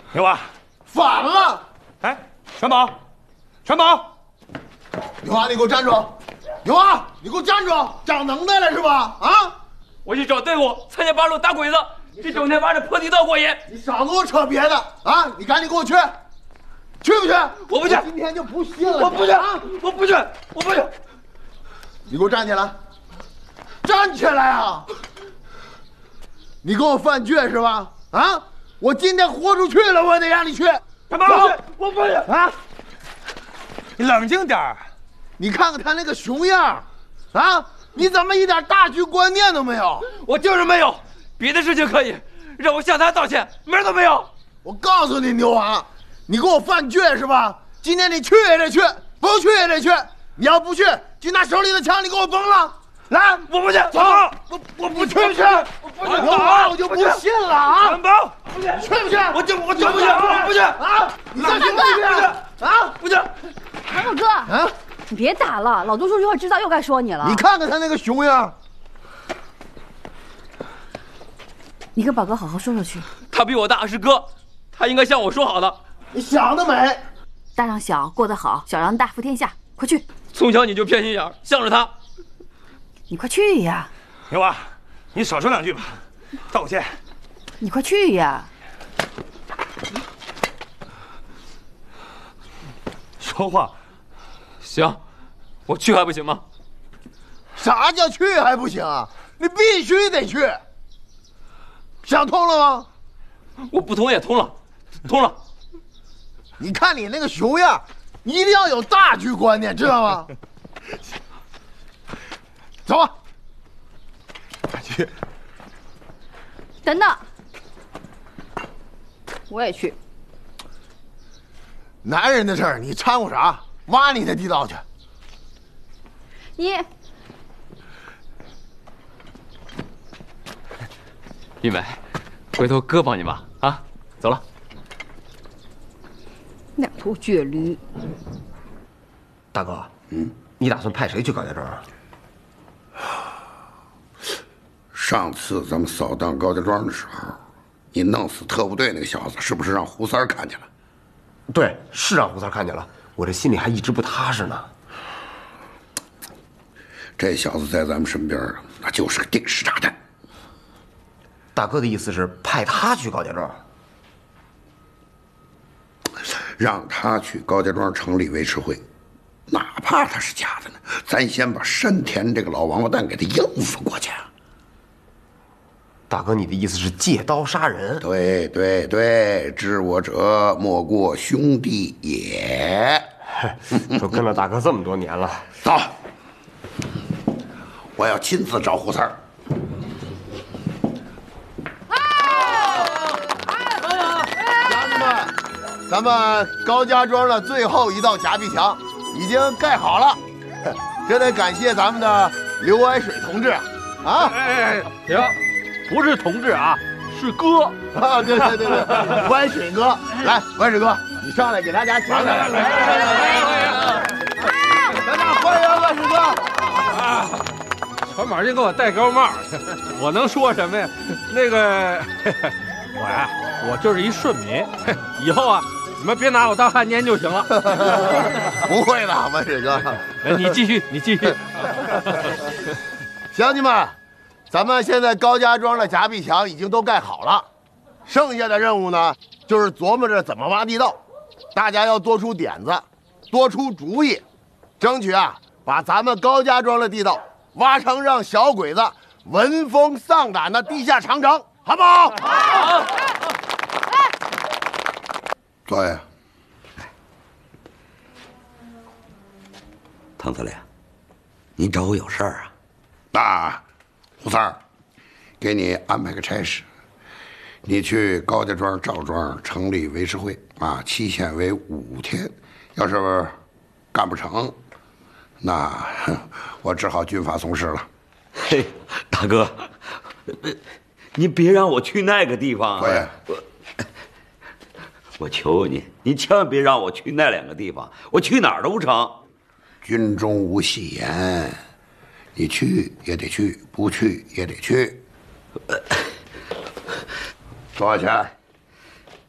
刘娃， 反了！ 哎，全宝，全宝， 刘娃，你给我站住！刘娃，你给我站住！长能耐了是吧？啊！ 我去找队伍参加八路打鬼子，这整天玩着破地道过瘾。 你少给我扯别的啊！你赶紧给我去，去不去？ 我不去， 今天就不信了。 我不去啊！我不去，我不去。 你给我站起来！站起来啊！你给我犯倔是吧？啊！我今天豁出去了，我也得让你去。 全宝，我不去啊！ 你冷静点儿。 你看看他那个熊样，啊！你怎么一点大局观念都没有？ 我就是没有，别的事情可以，让我向他道歉，门都没有。 我告诉你，牛王，你给我犯倔是吧？今天你去也得去，不去也得去。你要不去，就拿手里的枪你给我崩了。来， 我不去， 走！我不去不去， 我不去， 牛王，我就不信了啊！ 全宝，不去， 去不去？ 我就不去，我不去啊！你再去不去？啊！ 不去。 大哥，啊，你别打了，老杜叔一会儿知道又该说你了。 你看看他那个熊样， 你跟宝哥好好说说去。 他比我大，是哥，他应该向我说好的。 你想得美！ 大让小过得好，小让大服天下，快去！ 从小你就偏心眼，向着他。 你快去呀！ 刘娃，你少说两句吧，道歉。 你快去呀！ 说话。 行，我去还不行吗？ 啥叫去还不行啊？你必须得去。想通了吗？ 我不通也通了，通了。 你看你那个熊样，你一定要有大局观念，知道吗？走吧。 去。 等等，我也去。 男人的事儿你掺和啥？挖你的地道去。 你， 玉梅，回头哥帮你吧。啊，走了。 两头倔驴。 大哥，你打算派谁去高家庄啊？ 上次咱们扫荡高家庄的时候，你弄死特务队那个小子，是不是让胡三看见了？ 对，是让胡三看见了，我这心里还一直不踏实呢。 这小子在咱们身边啊，那就是个定时炸弹。 大哥的意思是派他去高家庄， 让他去高家庄成立维持会，哪怕他是假的呢，咱先把山田这个老王八蛋给他应付过去。 大哥，你的意思是借刀杀人？ 对对对，知我者莫过兄弟也。 都跟了大哥这么多年了， 走，我要亲自找胡三儿。 乡亲们，咱们高家庄的最后一道夹壁墙已经盖好了，这得感谢咱们的刘安水同志啊！ 哎，行，不是同志啊，是哥啊！对对对对，湾水哥，来，湾水哥，你上来给大家讲讲。大家欢迎湾水哥！ 啊，传马就给我戴高帽，我能说什么呀？那个，我呀，我就是一顺民，以后啊，你们别拿我当汉奸就行了。 不会的，湾水哥， 你继续，你继续。 乡亲们，咱们现在高家庄的夹壁墙已经都盖好了，剩下的任务呢，就是琢磨着怎么挖地道。大家要多出点子，多出主意，争取啊，把咱们高家庄的地道挖成让小鬼子闻风丧胆的地下长城，好不好？好。 坐下。 唐司令，您找我有事儿啊？ 那胡三儿，给你安排个差事，你去高家庄、赵庄成立维持会啊，期限为5天。要是干不成，那我只好军法从事了。 嘿，大哥，您别让我去那个地方啊！我求你，您千万别让我去那2个地方，我去哪儿都不成。 军中无戏言，你去也得去，不去也得去。坐下。